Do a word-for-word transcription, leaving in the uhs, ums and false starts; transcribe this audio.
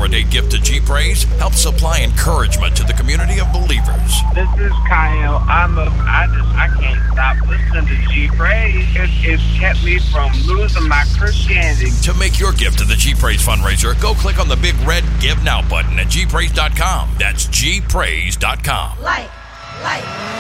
holiday gift to G Praise, help supply encouragement to the community of believers. This is Kyle. I'm a, I just, I can't stop listening to G Praise. It, it's kept me from losing my Christianity. To make your gift to the G Praise fundraiser, go click on the big red Give Now button at G praise dot com. That's G praise dot com. Like, like.